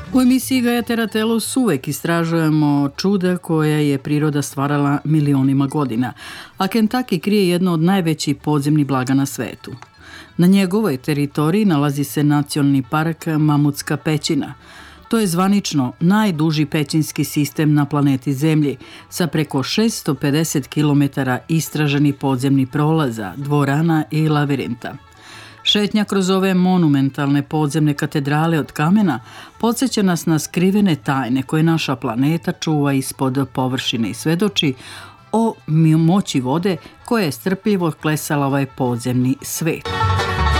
U emisiji Gaia Terra Tellus uvek istražujemo čuda koja je priroda stvarala milionima godina, a Kentucky krije jedno od najvećih podzemnih blaga na svetu. Na njegovoj teritoriji nalazi se nacionalni park Mamutska pećina. To je zvanično najduži pećinski sistem na planeti Zemlji, sa preko 650 km istraženih podzemnih prolaza, dvorana i lavirinta. Šetnja kroz ove monumentalne podzemne katedrale od kamena podsjeća nas na skrivene tajne koje naša planeta čuva ispod površine i svedoči o moći vode koja je strpljivo klesala ovaj podzemni svet.